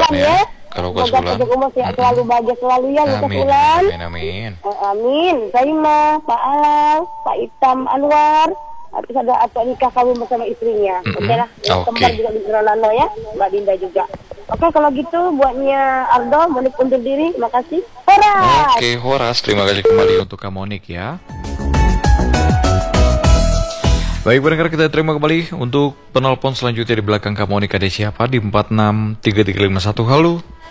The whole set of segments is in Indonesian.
Ulan ya. Kalau Kak Semoga Ulan. Pojok Umur selalu bahagia selalu ya Kak Amin, Ulan. amin, amin. Amin. Saima, Pak Alal, Pak Itam Anwar. Terus ada akad nikah kawin bersama istrinya. Oke lah. Kembar juga di Ronaldo ya. Mbak Dinda juga. Oke, kalau gitu buatnya Ardo, Monik undur diri. Makasih. Horas. Oke, Horas. Terima kasih kembali untuk Kak Monik ya. Baik pendengar, kita terima kembali untuk penelpon selanjutnya di belakang Kak Monik. Ada siapa di 463351? Halo.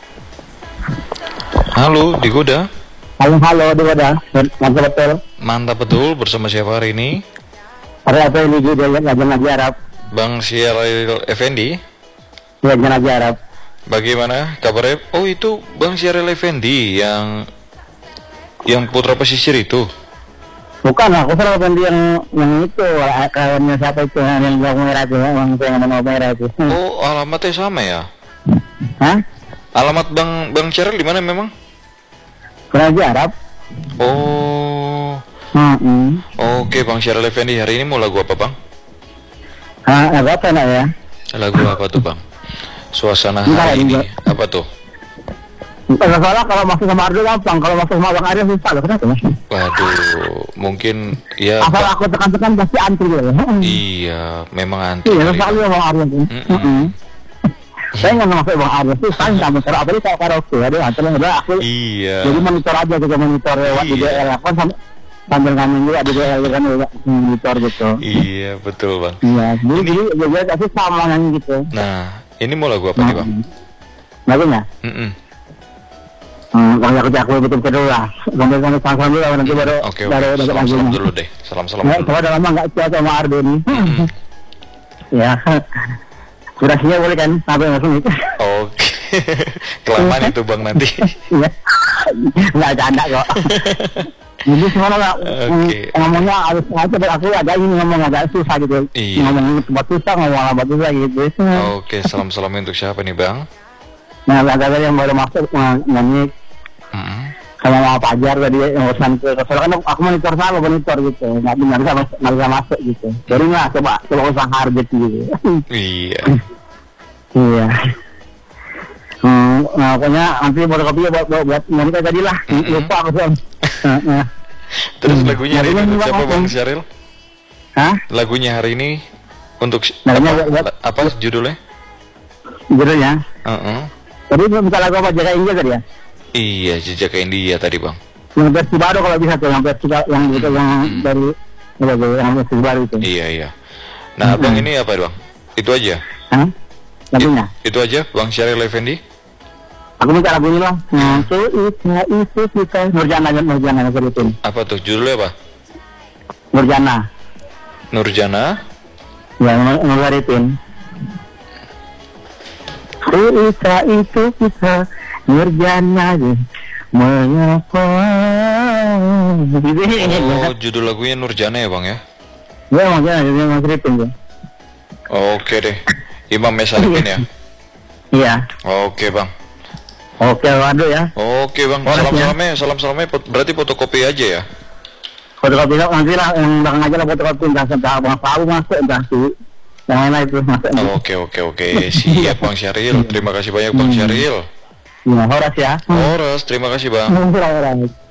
Halo, Digoda. Halo, Digoda. Mantap betul. Mantap betul. Bersama siapa hari ini? Ada apa ini juga ngaji Arab? Bang Syaril Effendi. Ya, ngaji Arab. Bagaimana kabarnya? Oh, itu Bang Syaril Effendi yang putra pesisir itu. Bukan, aku salah Effendi yang itu kawannya siapa itu yang bawang merah itu, yang nama merah itu. Oh, alamatnya sama ya? Hah? Alamat Bang Syaril di mana memang? Ngaji Arab. Oh. Oke, Bang Syaril Effendi, hari ini mau lagu apa, Bang? Apa nak ya? Lagu apa tuh, Bang? Suasana hari ini. Apa tuh? Enggak salah, kalau masuk sama Ardo gampang, kalau masuk sama Bang Arya susah loh, kenapa Mas? Waduh, mungkin ya. Asal aku tekan-tekan pasti antri gitu. Iya, memang antri. Iya, selalu Bang Arya tuh. Saya nggak masuk Bang Arya sih, saya nggak monitor, apalagi kalau karaoke, ada antri udah aku. Iya. Jadi monitor aja juga monitor lewat DJL, kan sambil ngamen juga DJL kan monitor gitu. Iya, betul Bang. Iya, jadi kasih sama yang gitu. Nah, ini mau lagu apa nih Bang? Lagunya? Kalau aku betul-betul dulu lah. Sambil salam dulu nanti baru salam dulu deh. Salam ya, dulu. kalau udah lama nggak chat sama Ardo nih. Ya. Durasinya boleh kan sampai langsung itu. Oke. Kelamaan itu Bang nanti. Iya. Nggak canda kok. Jadi semuanya nggak ngomongnya harus aku agak ini ngomong agak susah gitu. Ngomong tempat susah, ngomong tempat susah gitu. Oke, salam untuk siapa nih Bang? Nah, ada yang baru masuk Monik. Sama Mama Pajar tadi urusan ke soalnya kan aku monitor gitu, nggak bisa masuk gitu. Jadi nggak coba usaha harget gitu. Iya. Iya. Nah, pokoknya nanti fotokopi buat Monika tadi lah. Lupa aku sih. Terus lagunya hari ini siapa Bang Syaril? Hah? Lagunya hari ini untuk apa judulnya? Judulnya? Tadi minta lagu apa, Jaga India tadi ya? Iya, Jaga India tadi Bang. Yang versi baru kalau bisa tuh, yang versi yang itu yang dari yang versi baru itu. Iya. Nah, Bang ini apa Bang? Itu aja? Hah? Lagunya? Itu aja Bang Syaril Effendi? Aku minta lagunya Bang. Itu kita Nurjana itu. Apa tuh judulnya apa? Nurjana? Ya, Nurjana. Itu kita Nurjana mengapa? Oh, judul lagunya Nurjana ya Bang ya? Ya, Nurjana ya. Oke deh. Imam Mesaripin ya? Iya. Oke Bang. Oke, waduh ya. Oke Bang, salam-salamnya berarti fotokopi aja ya? Fotokopi nanti lah, yang belakang aja lah fotokopi, entah Bang Palu masuk, entah yang lain itu masuk. Oke, siap Bang Syaril. Terima kasih banyak Bang Syaril. Ya, Horas ya. Horas, terima kasih Bang.